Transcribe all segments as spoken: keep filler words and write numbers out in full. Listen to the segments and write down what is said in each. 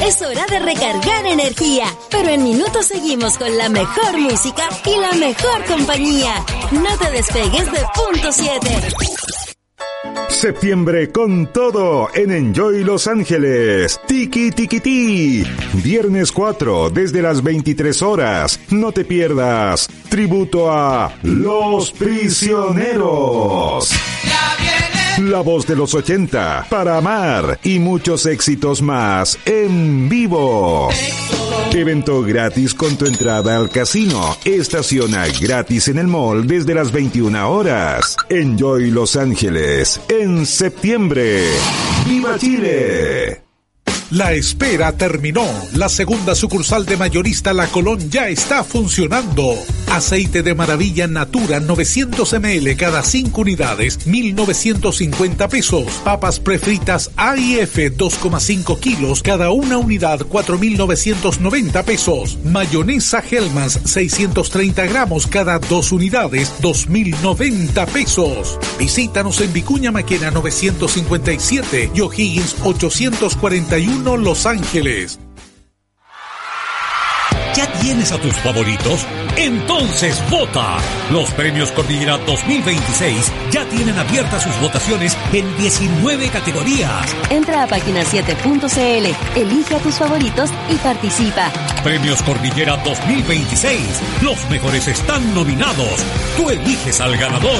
Es hora de recargar energía, pero en minutos seguimos con la mejor música y la mejor compañía. No te despegues de Punto siete. Septiembre con todo en Enjoy Los Ángeles. Tiki Tiki Ti. Viernes cuatro desde las veintitrés horas. No te pierdas. Tributo a Los Prisioneros. La voz de los ochenta, para amar y muchos éxitos más en vivo. Evento gratis con tu entrada al casino. Estaciona gratis en el mall desde las veintiuna horas. Enjoy Los Ángeles en septiembre. ¡Viva Chile! La espera terminó. La segunda sucursal de Mayorista La Colón ya está funcionando. Aceite de maravilla Natura novecientos mililitros cada cinco unidades, mil novecientos cincuenta pesos. Papas prefritas A y F dos coma cinco kilos, cada una unidad cuatro mil novecientos noventa pesos. Mayonesa Hellmann's seiscientos treinta gramos, cada dos unidades, dos mil noventa pesos. Visítanos en Vicuña Maquena novecientos cincuenta y siete y O'Higgins ochocientos cuarenta y uno Los Ángeles. ¿Ya tienes a tus favoritos? Entonces vota. Los premios Cordillera dos mil veintiséis ya tienen abiertas sus votaciones en diecinueve categorías. Entra a página siete punto c l, elige a tus favoritos y participa. Premios Cordillera dos mil veintiséis. Los mejores están nominados. Tú eliges al ganador.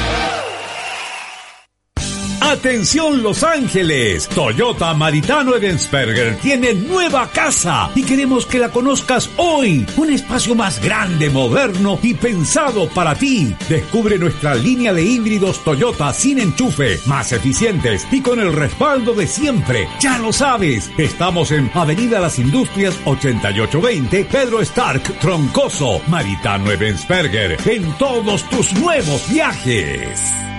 Atención Los Ángeles, Toyota Maritano Ebensberger tiene nueva casa y queremos que la conozcas hoy. Un espacio más grande, moderno y pensado para ti. Descubre nuestra línea de híbridos Toyota sin enchufe, más eficientes y con el respaldo de siempre. Ya lo sabes, estamos en Avenida Las Industrias ochenta y ocho veinte, Pedro Stark, Troncoso. Maritano Ebensberger, en todos tus nuevos viajes.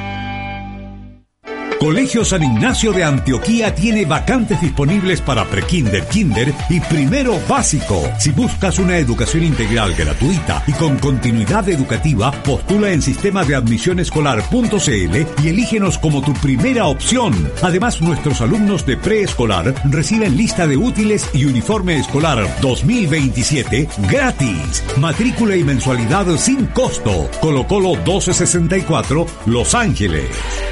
Colegio San Ignacio de Antioquía tiene vacantes disponibles para prekinder, kinder y primero básico. Si buscas una educación integral gratuita y con continuidad educativa, postula en sistema de admisión escolar punto c l y elígenos como tu primera opción. Además, nuestros alumnos de preescolar reciben lista de útiles y uniforme escolar dos mil veintisiete gratis. Matrícula y mensualidad sin costo. Colo Colo doce sesenta y cuatro, Los Ángeles.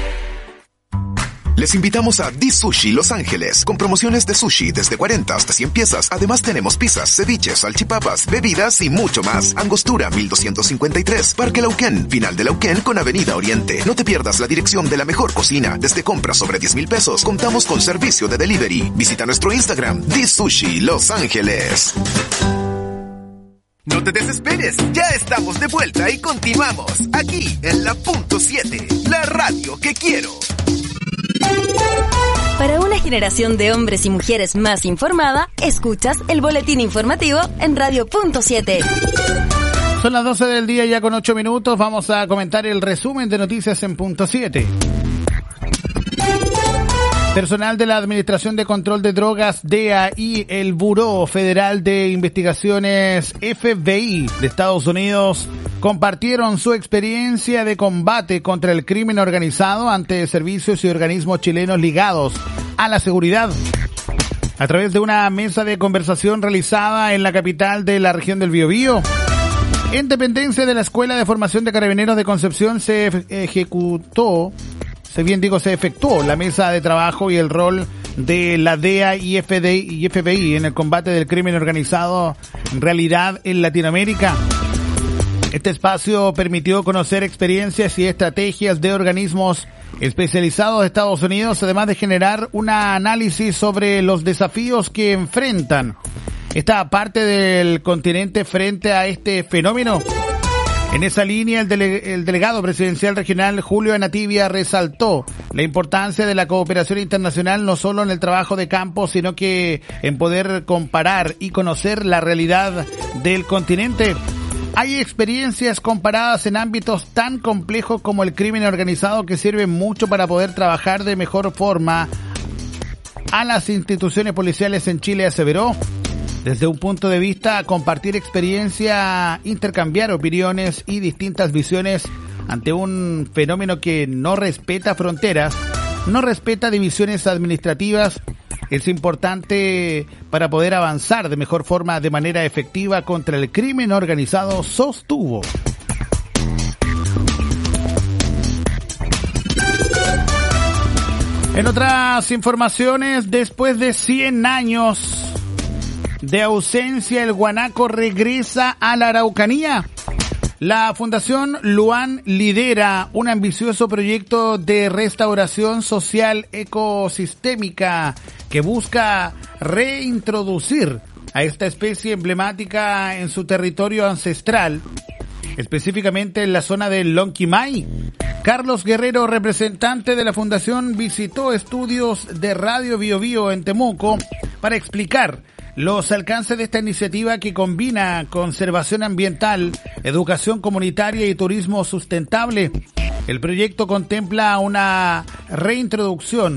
Les invitamos a The Sushi Los Ángeles, con promociones de sushi desde cuarenta hasta cien piezas. Además tenemos pizzas, ceviches, salchipapas, bebidas y mucho más. Angostura mil doscientos cincuenta y tres, Parque Lauquén, final de Lauquén con Avenida Oriente. No te pierdas la dirección de la mejor cocina. Desde compras sobre diez mil pesos, contamos con servicio de delivery. Visita nuestro Instagram, The Sushi Los Ángeles. No te desesperes, ya estamos de vuelta y continuamos aquí en la Punto siete, la radio que quiero. Para una generación de hombres y mujeres más informada, escuchas el boletín informativo en Radio Punto siete. Son las doce del día ya con ocho minutos. Vamos a comentar el resumen de noticias en Punto siete. Personal de la Administración de Control de Drogas, D E A, y el Buró Federal de Investigaciones, F B I, de Estados Unidos, compartieron su experiencia de combate contra el crimen organizado ante servicios y organismos chilenos ligados a la seguridad. A través de una mesa de conversación realizada en la capital de la región del Biobío, en dependencia de la Escuela de Formación de Carabineros de Concepción, se ejecutó... Se bien digo, se efectuó la mesa de trabajo y el rol de la D E A y F B I, y F B I en el combate del crimen organizado en realidad en Latinoamérica. Este espacio permitió conocer experiencias y estrategias de organismos especializados de Estados Unidos, además de generar un análisis sobre los desafíos que enfrentan esta parte del continente frente a este fenómeno. En esa línea, el, dele- el delegado presidencial regional Julio Anativia resaltó la importancia de la cooperación internacional no solo en el trabajo de campo, sino que en poder comparar y conocer la realidad del continente. Hay experiencias comparadas en ámbitos tan complejos como el crimen organizado que sirven mucho para poder trabajar de mejor forma a las instituciones policiales en Chile, aseveró. Desde un punto de vista, compartir experiencia, intercambiar opiniones y distintas visiones ante un fenómeno que no respeta fronteras, no respeta divisiones administrativas, es importante para poder avanzar de mejor forma de manera efectiva contra el crimen organizado, sostuvo. En otras informaciones, después de cien años de ausencia, el guanaco regresa a la Araucanía. La Fundación Luan lidera un ambicioso proyecto de restauración social ecosistémica que busca reintroducir a esta especie emblemática en su territorio ancestral, específicamente en la zona del Lonquimay. Carlos Guerrero, representante de la Fundación, visitó estudios de Radio Bio Bio en Temuco para explicar los alcances de esta iniciativa que combina conservación ambiental, educación comunitaria y turismo sustentable. El proyecto contempla una reintroducción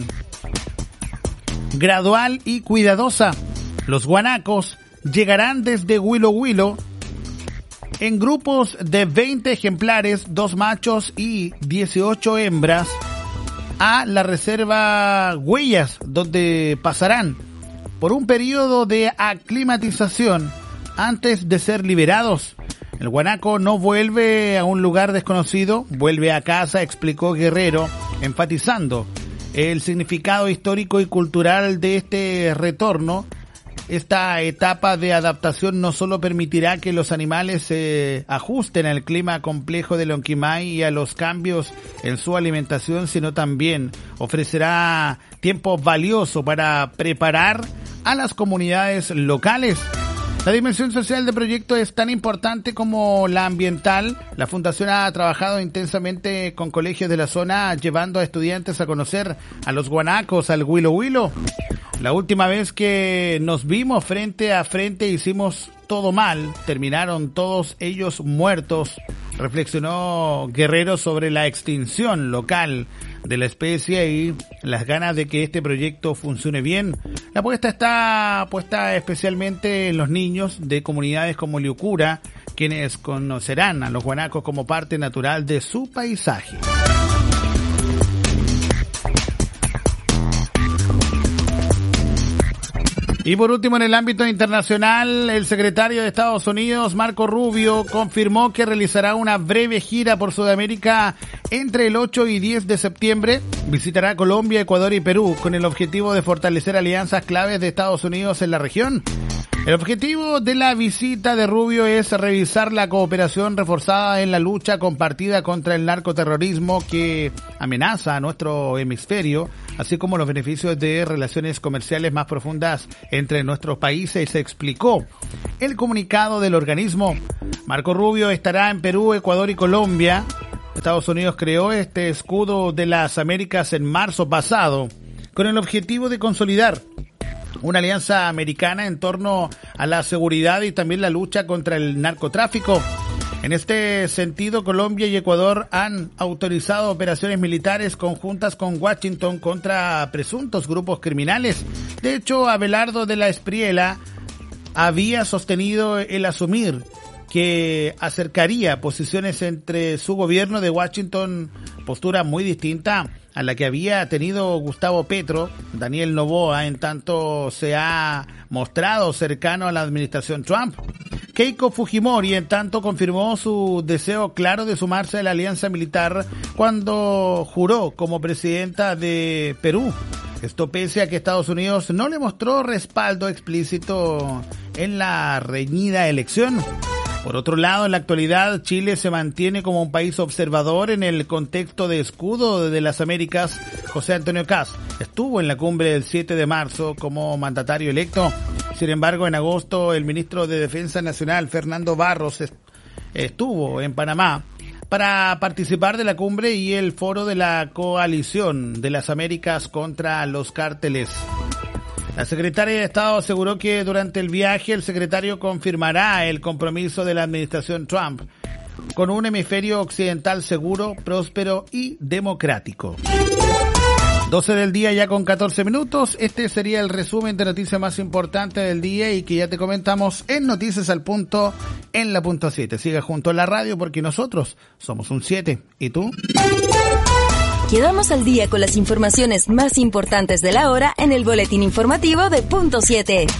gradual y cuidadosa. Los guanacos llegarán desde Huilo Huilo en grupos de veinte ejemplares, dos machos y dieciocho hembras, a la reserva Huellas, donde pasarán por un periodo de aclimatización antes de ser liberados. El guanaco no vuelve a un lugar desconocido, vuelve a casa, explicó Guerrero, enfatizando el significado histórico y cultural de este retorno. Esta etapa de adaptación no solo permitirá que los animales se ajusten al clima complejo de Lonquimay y a los cambios en su alimentación, sino también ofrecerá tiempo valioso para preparar a las comunidades locales. La dimensión social del proyecto es tan importante como la ambiental. La Fundación ha trabajado intensamente con colegios de la zona, llevando a estudiantes a conocer a los guanacos, al Huilo Huilo. La última vez que nos vimos frente a frente hicimos todo mal, terminaron todos ellos muertos, reflexionó Guerrero sobre la extinción local de la especie y las ganas de que este proyecto funcione bien. La apuesta está puesta especialmente en los niños de comunidades como Liucura, quienes conocerán a los guanacos como parte natural de su paisaje. Y por último, en el ámbito internacional, el secretario de Estados Unidos, Marco Rubio, confirmó que realizará una breve gira por Sudamérica entre el ocho y diez de septiembre. Visitará Colombia, Ecuador y Perú con el objetivo de fortalecer alianzas claves de Estados Unidos en la región. El objetivo de la visita de Rubio es revisar la cooperación reforzada en la lucha compartida contra el narcoterrorismo que amenaza a nuestro hemisferio, así como los beneficios de relaciones comerciales más profundas entre nuestros países, se explicó el comunicado del organismo. Marco Rubio estará en Perú, Ecuador y Colombia. Estados Unidos creó este escudo de las Américas en marzo pasado con el objetivo de consolidar una alianza americana en torno a la seguridad y también la lucha contra el narcotráfico. En este sentido, Colombia y Ecuador han autorizado operaciones militares conjuntas con Washington contra presuntos grupos criminales. De hecho, Abelardo de la Espriella había sostenido el asumir que acercaría posiciones entre su gobierno de Washington, postura muy distinta a la que había tenido Gustavo Petro. Daniel Noboa, en tanto, se ha mostrado cercano a la administración Trump. Keiko Fujimori, en tanto, confirmó su deseo claro de sumarse a la alianza militar cuando juró como presidenta de Perú. Esto pese a que Estados Unidos no le mostró respaldo explícito en la reñida elección. Por otro lado, en la actualidad, Chile se mantiene como un país observador en el contexto de escudo de las Américas. José Antonio Kast estuvo en la cumbre del siete de marzo como mandatario electo. Sin embargo, en agosto, el ministro de Defensa Nacional, Fernando Barros, estuvo en Panamá para participar de la cumbre y el foro de la Coalición de las Américas contra los cárteles. La secretaria de Estado aseguró que durante el viaje el secretario confirmará el compromiso de la administración Trump con un hemisferio occidental seguro, próspero y democrático. doce del día ya con catorce minutos. Este sería el resumen de noticias más importantes del día y que ya te comentamos en Noticias al Punto en la punto siete. Siga junto a la radio porque nosotros somos un siete. ¿Y tú? Quedamos al día con las informaciones más importantes de la hora en el boletín informativo de Punto siete.